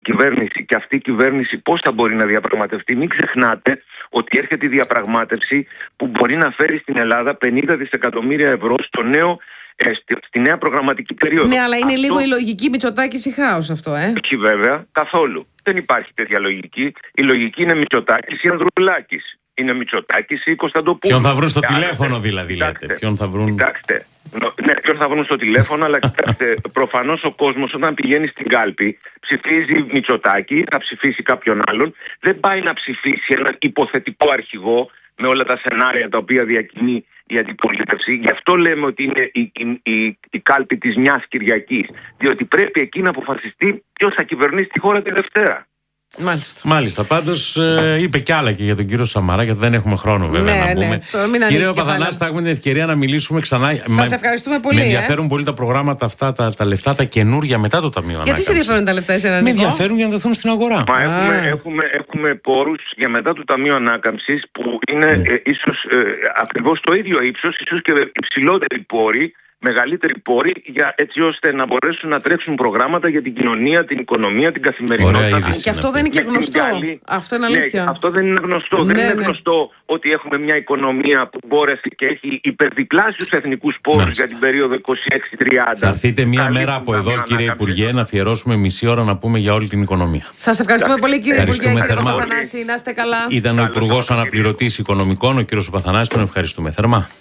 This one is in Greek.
κυβέρνηση και αυτή η κυβέρνηση πώς θα μπορεί να διαπραγματευτεί. Μην ξεχνάτε ότι έρχεται η διαπραγμάτευση που μπορεί να φέρει στην Ελλάδα 50 δισεκατομμύρια ευρώ στη νέα προγραμματική περίοδο. Ναι, αλλά είναι λίγο η λογική Μητσοτάκης ή χάος αυτό, Όχι βέβαια, καθόλου. Δεν υπάρχει τέτοια λογική. Η λογική είναι Μητσοτάκης ή Ανδρουλάκης. Είναι Μητσοτάκης ή Κωνσταντοπούλου. Ποιον θα βρουν στο τηλέφωνο, δηλαδή, κοιτάξτε, λέτε. Ποιον θα βρουν. Κοιτάξτε. Ναι, ποιον θα βρουν στο τηλέφωνο, αλλά κοιτάξτε, προφανώς ο κόσμος όταν πηγαίνει στην κάλπη ψηφίζει Μητσοτάκη, θα ψηφίσει κάποιον άλλον. Δεν πάει να ψηφίσει έναν υποθετικό αρχηγό με όλα τα σενάρια τα οποία διακινεί η αντιπολίτευση. Γι' αυτό λέμε ότι είναι η κάλπη της μιας Κυριακής. Διότι πρέπει εκεί να αποφασιστεί ποιος θα κυβερνήσει τη χώρα τη Δευτέρα. Μάλιστα. Πάντως είπε κι άλλα και για τον κύριο Σαμαρά, γιατί δεν έχουμε χρόνο βέβαια να πούμε. Κύριε Παπαθανάση, θα έχουμε την ευκαιρία να μιλήσουμε ξανά. Σας ευχαριστούμε πολύ. Με ενδιαφέρουν πολύ τα προγράμματα αυτά, τα λεφτά, τα καινούρια μετά το Ταμείο Ανάκαμψης. Γιατί σε ενδιαφέρουν τα λεφτά εσένα, Νίκο? Με ενδιαφέρουν για να δοθούν στην αγορά. Έχουμε πόρους για μετά το Ταμείο Ανάκαμψης που είναι ίσως ακριβώς το ίδιο ύψος, ίσως και υψηλότεροι πόροι, μεγαλύτεροι πόροι, έτσι ώστε να μπορέσουν να τρέξουν προγράμματα για την κοινωνία, την οικονομία, την καθημερινότητα. Και αυτό δεν είναι και γνωστό. Αυτό είναι αλήθεια. Αυτό δεν είναι γνωστό. Δεν είναι γνωστό ότι έχουμε μια οικονομία που μπόρεσε και έχει υπερδιπλάσιους εθνικούς πόρους για την περίοδο 26-30. Θα έρθετε μία μέρα από εδώ, κύριε Υπουργέ, να αφιερώσουμε μισή ώρα να πούμε για όλη την οικονομία. Σας ευχαριστούμε πολύ, κύριε Υπουργέ. Κύριε Παπαθανάση, να είστε καλά. Ήταν ο Υπουργός Αναπληρωτής Οικονομικών, ο κύριος Παπαθανάσης, τον ευχαριστούμε θερμά.